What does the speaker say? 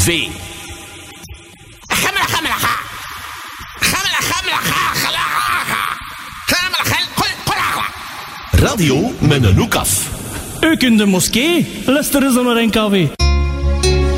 V. Radio met een hoek af. Ook in de moskee, luisteren ze naar NKW.